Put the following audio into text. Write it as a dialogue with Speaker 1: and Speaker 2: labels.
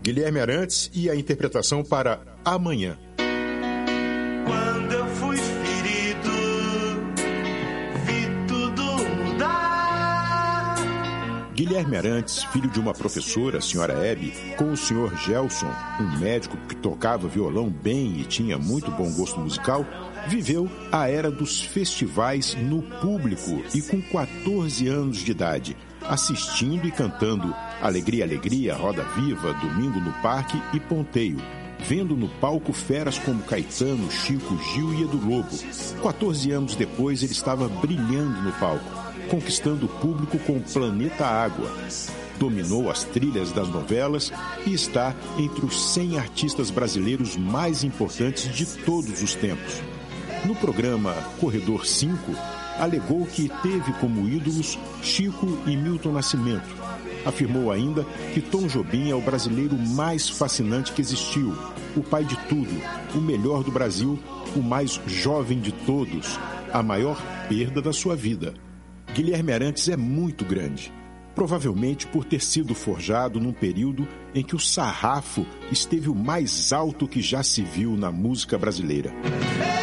Speaker 1: Guilherme Arantes e a interpretação para Amanhã.
Speaker 2: Quando eu fui ferido, vi tudo mudar.
Speaker 1: Guilherme Arantes, filho de uma professora, a senhora Hebe, com o senhor Gelson, um médico que tocava violão bem e tinha muito bom gosto musical, viveu a era dos festivais no público e com 14 anos de idade, assistindo e cantando Alegria, Alegria, Roda Viva, Domingo no Parque e Ponteio, vendo no palco feras como Caetano, Chico, Gil e Edu Lobo. 14 anos depois, ele estava brilhando no palco, conquistando o público com Planeta Água. Dominou as trilhas das novelas e está entre os 100 artistas brasileiros mais importantes de todos os tempos. No programa Corredor 5, alegou que teve como ídolos Chico e Milton Nascimento. Afirmou ainda que Tom Jobim é o brasileiro mais fascinante que existiu, o pai de tudo, o melhor do Brasil, o mais jovem de todos, a maior perda da sua vida. Guilherme Arantes é muito grande, provavelmente por ter sido forjado num período em que o sarrafo esteve o mais alto que já se viu na música brasileira.